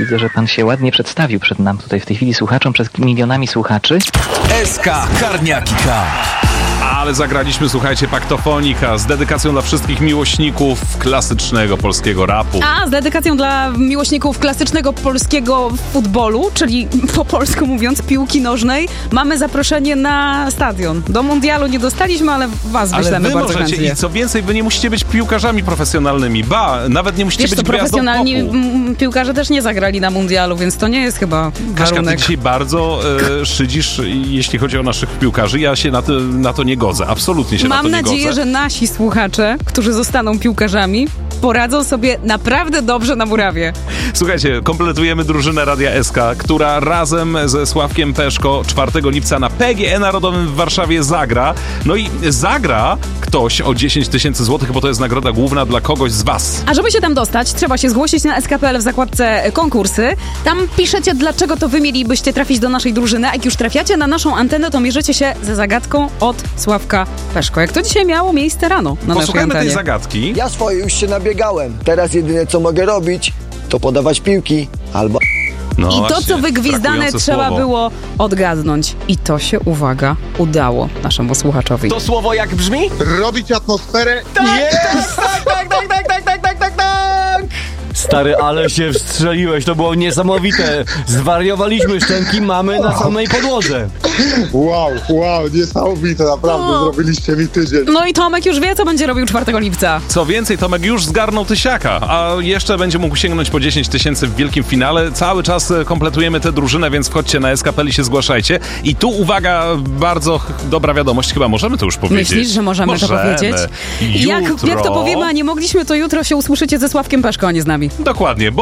widzę, że pan się ładnie przedstawił przed nam tutaj w tej chwili słuchaczom, przed milionami słuchaczy. SK Karniaki Cup. Ale zagraliśmy, słuchajcie, Paktofonika z dedykacją dla wszystkich miłośników klasycznego polskiego rapu. A z dedykacją dla miłośników klasycznego polskiego futbolu, czyli po polsku mówiąc piłki nożnej, mamy zaproszenie na stadion. Do mundialu nie dostaliśmy, ale was wyślemy bardzo możecie chętnie. i co więcej, wy nie musicie być piłkarzami profesjonalnymi, nawet nie musicie Wiesz, być to gwiazdą profesjonalni popu. piłkarze też nie zagrali na mundialu, więc to nie jest chyba Kaśka, ty warunek. dzisiaj bardzo szydzisz, jeśli chodzi o naszych piłkarzy. Ja się na to nie godzę. Absolutnie się na to Mam nie godzę. nadzieję, że nasi słuchacze, którzy zostaną piłkarzami, poradzą sobie naprawdę dobrze na murawie. Słuchajcie, kompletujemy drużynę Radia SK, która razem ze Sławkiem Peszko 4 lipca na PGE Narodowym w Warszawie zagra. No i zagra ktoś o 10 000 złotych, bo to jest nagroda główna dla kogoś z was. A żeby się tam dostać, trzeba się zgłosić na SK.pl w zakładce konkursy. Tam piszecie, dlaczego to wy mielibyście trafić do naszej drużyny. A jak już trafiacie na naszą antenę, to mierzycie się ze zagadką od Sławka Peszko. Jak to dzisiaj miało miejsce rano na naszej Posłuchajmy tej antenie. zagadki. Ja swoje już się nabiegałem. Teraz jedyne co mogę robić, to podawać piłki albo... No I to, właśnie, co wygwizdane, brakujące trzeba słowo. było odgadnąć. I to się, uwaga, udało naszemu słuchaczowi. To słowo jak brzmi? Robić atmosferę. Stary, ale się wstrzeliłeś, to było niesamowite. Zwariowaliśmy, szczęki mamy na samej podłodze. Wow, niesamowite, naprawdę, zrobiliście mi tydzień. No i Tomek już wie, co będzie robił 4 lipca. Co więcej, Tomek już zgarnął tysiaka, a jeszcze będzie mógł sięgnąć po 10 000 w wielkim finale. Cały czas kompletujemy tę drużynę, więc wchodźcie na SK.pl i się zgłaszajcie. I tu, uwaga, bardzo dobra wiadomość, chyba możemy to już powiedzieć. Myślisz, że możemy to powiedzieć? Jutro... Jak to powiemy, a nie mogliśmy, to jutro się usłyszycie ze Sławkiem Peszko, a nie z nami. Dokładnie, bo